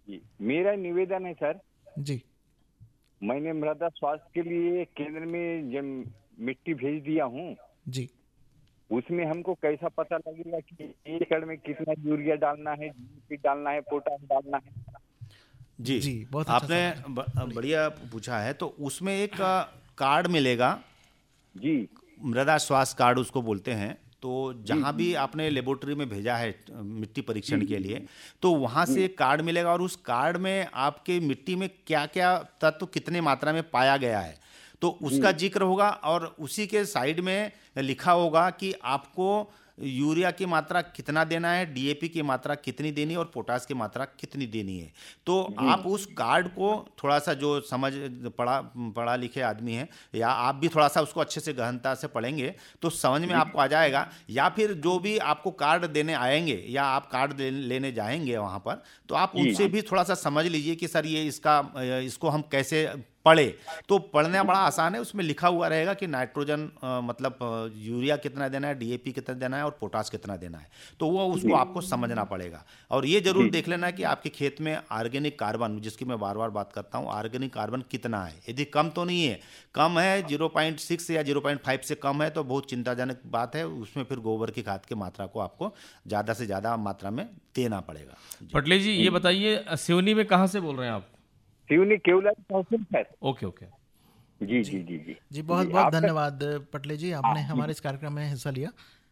जी, मेरा निवेदन है सर, जी मैंने मृदा स्वास्थ्य के लिए केंद्र में जब मिट्टी भेज दिया हूँ, जी उसमें हमको कैसा पता लगेगा कि 1 एकड़ में कितना यूरिया डालना है, डीएपी डालना है, पोटाश डालना है? जी, जी, बहुत अच्छा आपने सवाल है। बोलिए। बढ़िया पूछा है। तो उसमें एक कार्ड मिलेगा, जी मृदा स्वास्थ्य कार्ड उसको बोलते हैं। तो जी जहाँ भी आपने लेबोरेटरी में भेजा है मिट्टी जी परीक्षण के लिए, तो वहाँ जी से एक कार्ड मिलेगा और उस कार्ड में आपके मिट्टी में क्या क्या तत्व कितने मात्रा में पाया गया है तो जी उसका जिक्र होगा। और उसी के साइड में लिखा होगा कि आपको यूरिया की मात्रा कितना देना है, डीएपी की मात्रा कितनी देनी है और पोटास की मात्रा कितनी देनी है। तो जी आप उस कार्ड को थोड़ा सा, जो समझ पढ़ा लिखे आदमी है, या आप भी थोड़ा सा उसको अच्छे से गहनता से पढ़ेंगे तो समझ में जी आपको आ जाएगा। या फिर जो भी आपको कार्ड देने आएंगे या आप कार्ड लेने जाएंगे वहाँ पर, तो आप जी उनसे भी थोड़ा सा समझ लीजिए कि सर ये इसको हम कैसे पढ़े। तो पढ़ना बड़ा आसान है, उसमें लिखा हुआ रहेगा कि नाइट्रोजन मतलब यूरिया कितना देना है, डीएपी कितना देना है और पोटास कितना देना है। तो वो उसको जी आपको समझना पड़ेगा। और ये जरूर जी देख लेना कि आपके खेत में ऑर्गेनिक कार्बन, जिसकी मैं बार बार बात करता हूँ, ऑर्गेनिक कार्बन कितना है। यदि कम तो नहीं है, कम है 0.6 या 0.5 से कम है तो बहुत चिंताजनक बात है। उसमें फिर गोबर की खाद की मात्रा को आपको ज़्यादा से ज़्यादा मात्रा में देना पड़ेगा। पटले जी ये बताइए, सिवनी में कहाँ से बोल रहे हैं आप? सिवनी केवला तहसील सर। Okay okay. जी जी जी जी जी बहुत जी बहुत आपका। धन्यवाद पटले जी, आपने जी हमारे इस कार्यक्रम में हिस्सा लिया।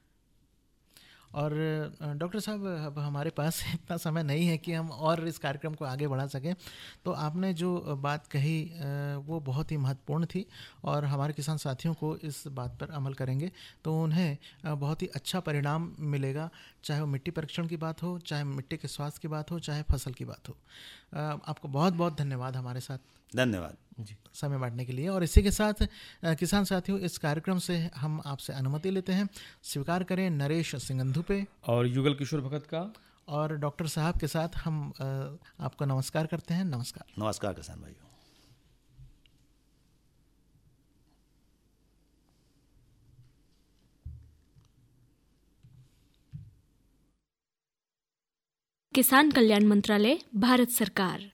और डॉक्टर साहब, अब हमारे पास इतना समय नहीं है कि हम और इस कार्यक्रम को आगे बढ़ा सकें। तो आपने जो बात कही वो बहुत ही महत्वपूर्ण थी और हमारे किसान साथियों को इस बात पर अमल करेंगे तो उन्हें बहुत ही अच्छा परिणाम मिलेगा, चाहे वो मिट्टी परीक्षण की बात हो, चाहे मिट्टी के स्वास्थ्य की बात हो, चाहे फसल की बात हो। आपको बहुत बहुत धन्यवाद हमारे साथ धन्यवाद जी समय बांटने के लिए। और इसी के साथ किसान साथियों, इस कार्यक्रम से हम आपसे अनुमति लेते हैं। स्वीकार करें नरेश सिंगंधु पे और युगल किशोर भगत का और डॉक्टर साहब के साथ हम आपको नमस्कार करते हैं। नमस्कार। नमस्कार किसान भाइयों। किसान कल्याण मंत्रालय, भारत सरकार।